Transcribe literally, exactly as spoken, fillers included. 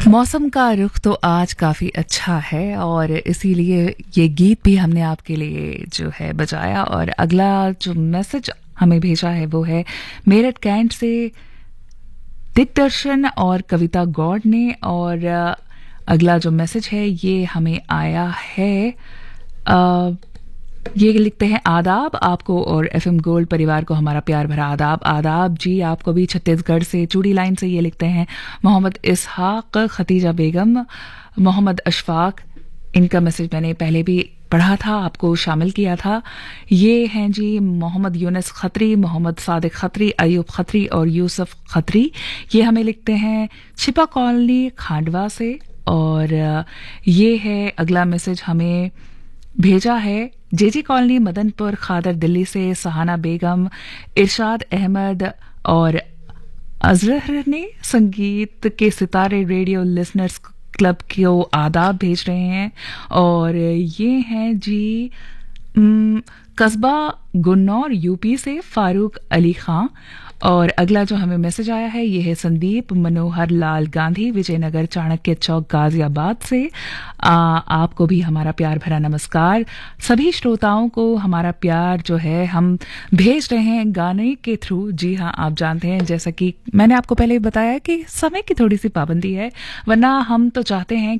मौसम का रुख तो आज काफ़ी अच्छा है और इसीलिए ये गीत भी हमने आपके लिए जो है बजाया। और अगला जो मैसेज हमें भेजा है वो है मेरठ कैंट से दिग्दर्शन और कविता गौड़ ने। और अ, अगला जो मैसेज है ये हमें आया है, अ, ये लिखते हैं आदाब आपको और एफएम गोल्ड परिवार को हमारा प्यार भरा आदाब। आदाब जी आपको भी। छत्तीसगढ़ से चूड़ी लाइन से ये लिखते हैं मोहम्मद इसहाक, खतीजा बेगम, मोहम्मद अशफाक। इनका मैसेज मैंने पहले भी पढ़ा था, आपको शामिल किया था। ये हैं जी मोहम्मद यूनुस खत्री, मोहम्मद सादिक खत्री, अयूब खत्री और यूसुफ खत्री। ये हमें लिखते हैं छिपा कॉलोनी खांडवा से। और अ, ये है अगला मैसेज हमें भेजा है जेजी कॉलोनी मदनपुर खादर दिल्ली से सहाना बेगम, इरशाद अहमद और अजहर ने। संगीत के सितारे रेडियो लिसनर्स क्लब को आदाब भेज रहे हैं। और ये हैं जी उम, कस्बा गुन्नौर यूपी से फारूक अली खां। और अगला जो हमें मैसेज आया है ये है संदीप मनोहर लाल गांधी, विजयनगर चाणक्य चौक गाजियाबाद से। आ, आपको भी हमारा प्यार भरा नमस्कार। सभी श्रोताओं को हमारा प्यार जो है हम भेज रहे हैं गाने के थ्रू। जी हाँ, आप जानते हैं जैसा कि मैंने आपको पहले बताया कि समय की थोड़ी सी पाबंदी है, वरना हम तो चाहते हैं